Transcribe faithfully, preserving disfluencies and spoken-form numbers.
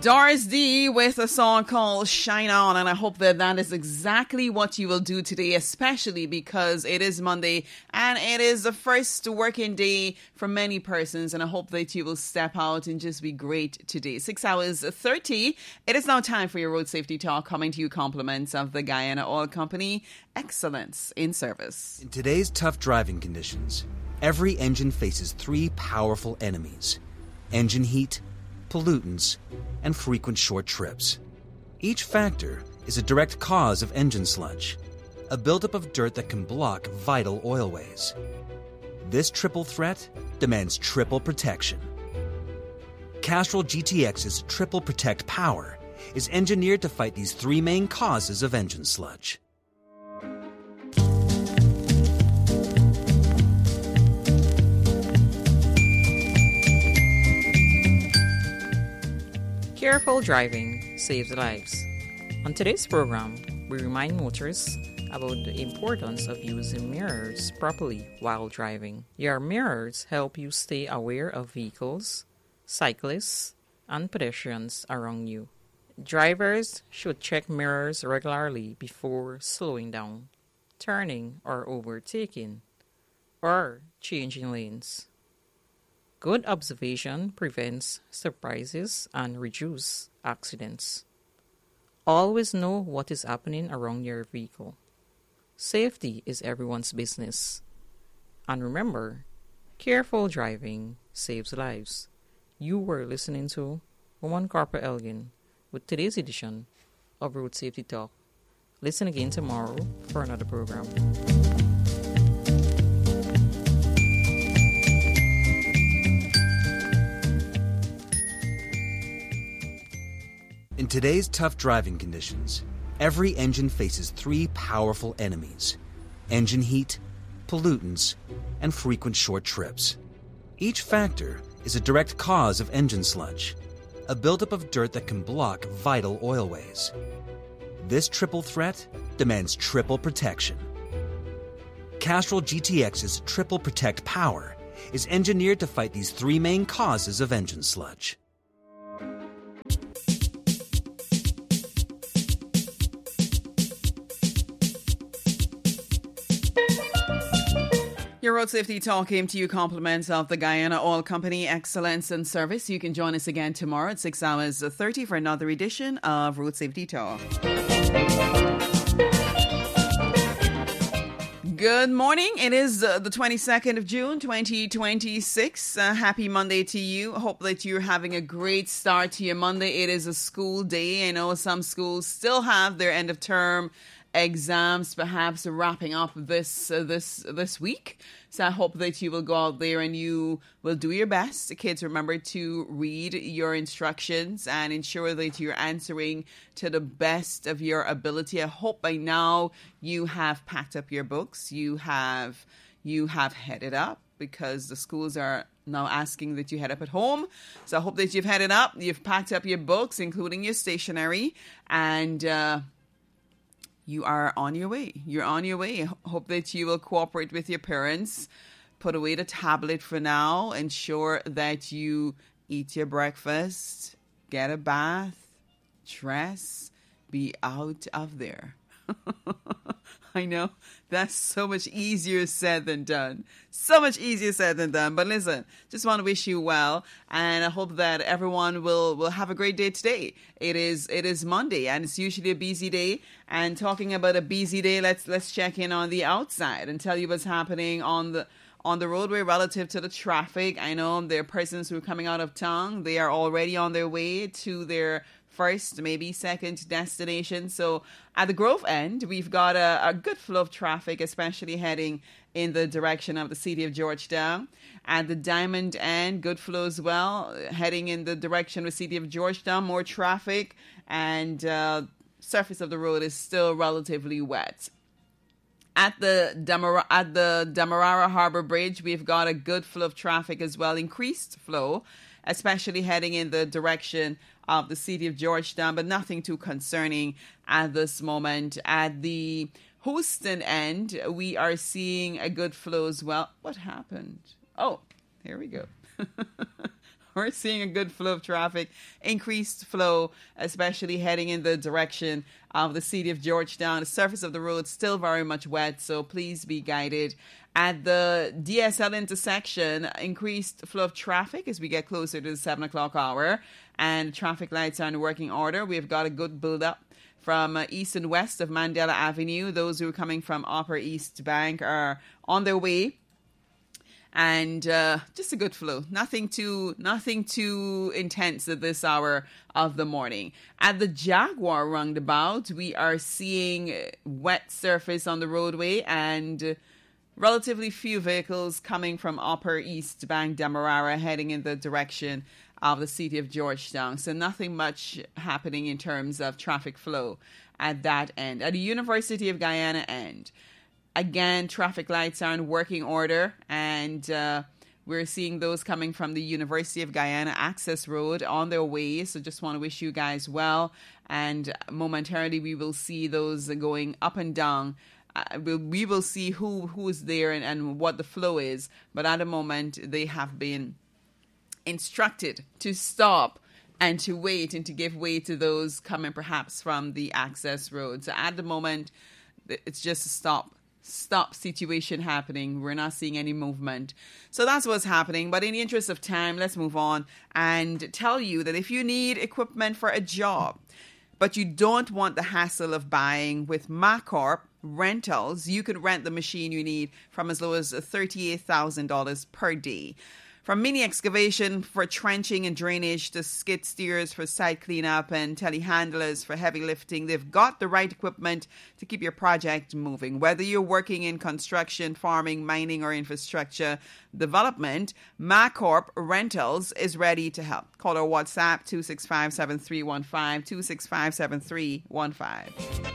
Doris D with a song called Shine On, and I hope that that is exactly what you will do today, especially because it is Monday and it is the first working day for many persons, and I hope that you will step out and just be great today. Six hours thirty. It is now time for your road safety talk, coming to you compliments of the Guyana Oil Company. Excellence in service. In today's tough driving conditions, every engine faces three powerful enemies: engine heat, pollutants, and frequent short trips. Each factor is a direct cause of engine sludge, a buildup of dirt that can block vital oilways. This triple threat demands triple protection. Castrol G T X's Triple Protect Power is engineered to fight these three main causes of engine sludge. Careful driving saves lives. On today's program, we remind motorists about the importance of using mirrors properly while driving. Your mirrors help you stay aware of vehicles, cyclists, and pedestrians around you. Drivers should check mirrors regularly before slowing down, turning or overtaking, or changing lanes. Good observation prevents surprises and reduces accidents. Always know what is happening around your vehicle. Safety is everyone's business. And remember, careful driving saves lives. You were listening to Woman Corporal Elgin with today's edition of Road Safety Talk. Listen again tomorrow for another program. In today's tough driving conditions, every engine faces three powerful enemies: engine heat, pollutants, and frequent short trips. Each factor is a direct cause of engine sludge, a buildup of dirt that can block vital oilways. This triple threat demands triple protection. Castrol G T X's Triple Protect Power is engineered to fight these three main causes of engine sludge. Your road safety talk came to you compliments of the Guyana Oil Company. Excellence in service. You can join us again tomorrow at six hours thirty for another edition of Road Safety Talk. Good morning. It is uh, the twenty-second of June, twenty twenty-six. Uh, happy Monday to you. Hope that you're having a great start to your Monday. It is a school day. I know some schools still have their end of term exams perhaps wrapping up this uh, this this week. So I hope that you will go out there and you will do your best. Kids, remember to read your instructions and ensure that you're answering to the best of your ability. I hope by now you have packed up your books. You have you have headed up, because the schools are now asking that you head up at home. So I hope that you've headed up. You've packed up your books, including your stationery, and uh you are on your way. You're on your way. Hope that you will cooperate with your parents. Put away the tablet for now. Ensure that you eat your breakfast, get a bath, dress, be out of there. I know that's so much easier said than done. So much easier said than done. But listen, just want to wish you well, and I hope that everyone will, will have a great day today. It is it is Monday, and it's usually a busy day. And talking about a busy day, let's let's check in on the outside and tell you what's happening on the on the roadway relative to the traffic. I know there are persons who are coming out of town. They are already on their way to their first, maybe second destination. So at the Grove end, we've got a, a good flow of traffic, especially heading in the direction of the city of Georgetown. At the Diamond end, good flow as well, heading in the direction of the city of Georgetown, more traffic, and uh, surface of the road is still relatively wet. At the Damara, at the Damarara Harbor Bridge, we've got a good flow of traffic as well, increased flow, especially heading in the direction of the city of Georgetown, but nothing too concerning at this moment. At the Houston end, we are seeing a good flow as well. What happened? Oh, here we go. we're seeing a good flow of traffic, increased flow, especially heading in the direction of the city of Georgetown. The surface of the road still very much wet, so please be guided. At the D S L intersection, increased flow of traffic as we get closer to the seven o'clock hour, and traffic lights are in working order. We've got a good build-up from uh, east and west of Mandela Avenue. Those who are coming from Upper East Bank are on their way. And uh, just a good flow. Nothing too, nothing too intense at this hour of the morning. At the Jaguar roundabout, we are seeing wet surface on the roadway and relatively few vehicles coming from Upper East Bank, Demerara, heading in the direction of the city of Georgetown. So nothing much happening in terms of traffic flow at that end. At the University of Guyana end, again, traffic lights are in working order, and uh, we're seeing those coming from the University of Guyana Access Road on their way. So just want to wish you guys well. And momentarily, we will see those going up and down. Uh, we'll, we will see who, who is there and, and what the flow is. But at the moment, they have been instructed to stop and to wait and to give way to those coming perhaps from the access road. So at the moment, it's just a stop. Stop situation happening. We're not seeing any movement. So that's what's happening. But in the interest of time, let's move on and tell you that if you need equipment for a job, but you don't want the hassle of buying with MacCorp Rentals, you could rent the machine you need from as low as thirty-eight thousand dollars per day. From mini excavation for trenching and drainage to skid steers for site cleanup and telehandlers for heavy lifting, they've got the right equipment to keep your project moving. Whether you're working in construction, farming, mining, or infrastructure development, MacCorp Rentals is ready to help. Call or WhatsApp two six five, seven three one five, two six five, seven three one five.